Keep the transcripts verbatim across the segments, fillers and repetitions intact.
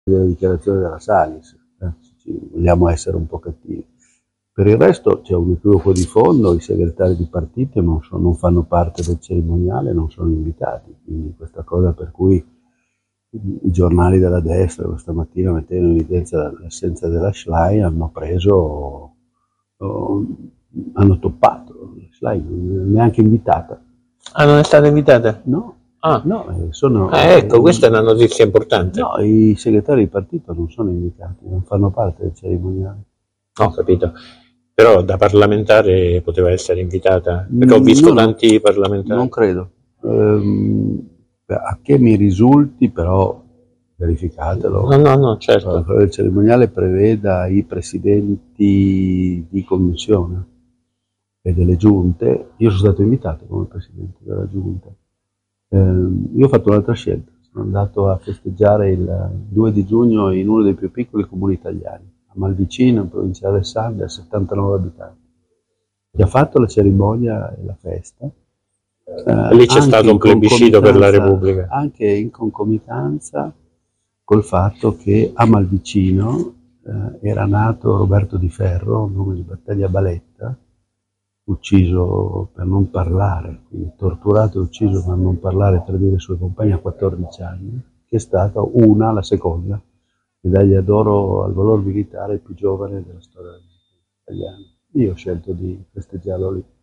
delle dichiarazioni della Salis, eh, se vogliamo essere un po' cattivi. Per il resto c'è un equivoco di fondo, i segretari di partito non, so, non fanno parte del cerimoniale, non sono invitati, quindi questa cosa per cui i, i giornali della destra questa mattina mettevano in evidenza l'assenza della Schlein, hanno preso, oh, hanno toppato, la Schlein non è neanche invitata. Ah, non è stata invitata? No. Ah, no eh, sono, ah ecco, eh, questa è una notizia importante. No, i segretari di partito non sono invitati, non fanno parte del cerimoniale. Ho capito. Però da parlamentare poteva essere invitata? Perché ho visto no, tanti no, parlamentari. Non credo. Ehm, a che mi risulti, però verificatelo. No, no, no, certo. Il cerimoniale preveda i presidenti di commissione e delle giunte. Io sono stato invitato come presidente della giunta. Ehm, io ho fatto un'altra scelta. Sono andato a festeggiare il due di giugno in uno dei più piccoli comuni italiani, a Malvicino, in provincia di Alessandria, settantanove abitanti. Che ha fatto la cerimonia e la festa. Eh, lì c'è stato un plebiscito per la Repubblica. Anche in concomitanza col fatto che a Malvicino eh, era nato Roberto Di Ferro, nome di battaglia Baletta, ucciso per non parlare, quindi torturato e ucciso per non parlare e tradire i suoi compagni a quattordici anni, che è stata una, la seconda, medaglia d'oro al valor militare più giovane della storia italiana. Io ho scelto di festeggiarlo lì.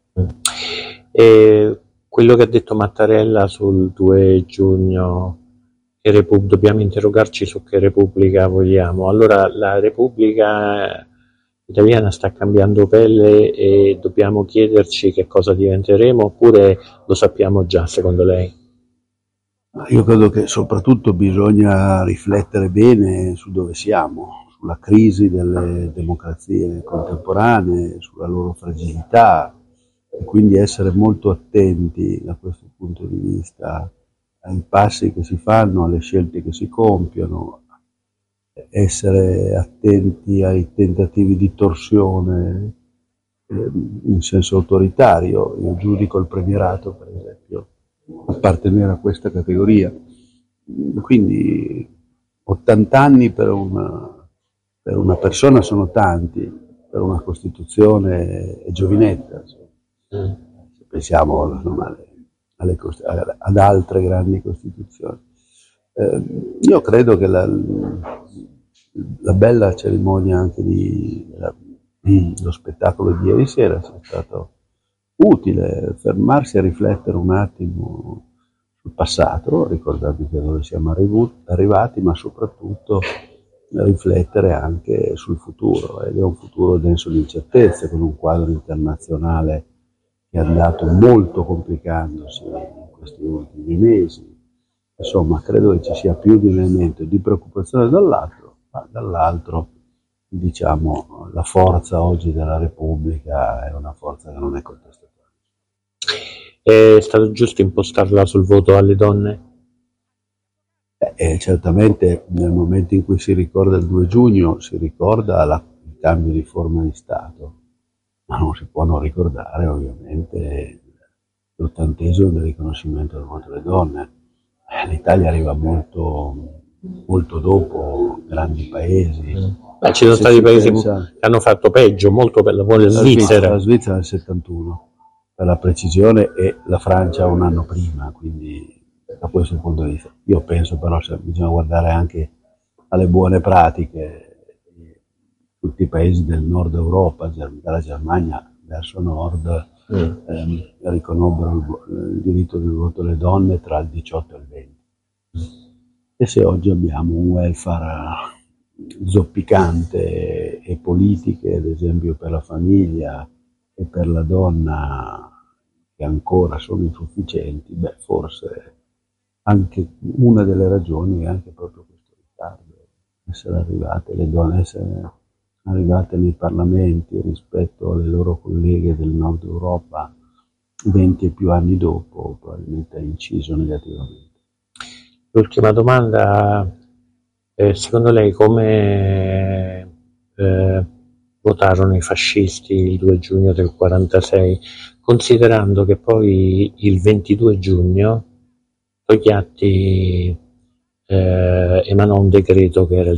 E quello che ha detto Mattarella sul due giugno, che Repub- dobbiamo interrogarci su che Repubblica vogliamo. Allora, la Repubblica italiana sta cambiando pelle e dobbiamo chiederci che cosa diventeremo, oppure lo sappiamo già, secondo lei? Io credo che soprattutto bisogna riflettere bene su dove siamo, sulla crisi delle democrazie contemporanee, sulla loro fragilità, e quindi essere molto attenti da questo punto di vista ai passi che si fanno, alle scelte che si compiono, essere attenti ai tentativi di torsione eh, in senso autoritario. Io giudico il premierato, per esempio, appartenere a questa categoria. Quindi ottanta anni per una, per una persona sono tanti, per una Costituzione è giovinetta. Se pensiamo insomma, alle, alle, ad altre grandi Costituzioni. Eh, io credo che la, la bella cerimonia anche di, la, lo spettacolo di ieri sera sia stato utile, fermarsi a riflettere un attimo sul passato, ricordarvi da dove siamo arrivati, ma soprattutto riflettere anche sul futuro, ed è un futuro denso di incertezze, con un quadro internazionale che è andato molto complicandosi in questi ultimi mesi. Insomma, credo che ci sia più di un elemento di preoccupazione dall'altro, ma dall'altro, diciamo, la forza oggi della Repubblica è una forza che non è contestata. È stato giusto impostarla sul voto alle donne? Eh, certamente nel momento in cui si ricorda il due giugno si ricorda la, il cambio di forma di Stato, ma non si può non ricordare ovviamente l'ottantesimo del riconoscimento del voto delle donne. Eh, L'Italia arriva molto, molto dopo grandi paesi. Beh, ci sono Se stati si paesi pensa, che hanno fatto peggio, molto per la vuole la Svizzera. La Svizzera nel settantuno, per la precisione, e la Francia un anno prima, quindi da questo punto di vista. Io penso però che bisogna guardare anche alle buone pratiche di tutti i paesi del nord Europa, dalla Germania verso nord, mm. ehm, riconobbero il, il diritto del voto delle donne tra il diciotto e il venti. E se oggi abbiamo un welfare zoppicante e politiche, ad esempio per la famiglia e per la donna, che ancora sono insufficienti, beh, forse anche una delle ragioni è anche proprio questo ritardo, essere arrivate le donne, essere arrivate nei parlamenti rispetto alle loro colleghe del nord Europa venti e più anni dopo, probabilmente ha inciso negativamente. L'ultima domanda, eh, secondo lei come eh, votarono i fascisti il due giugno del quarantasei, considerando che poi il ventidue giugno Togliatti eh, emanò un decreto che era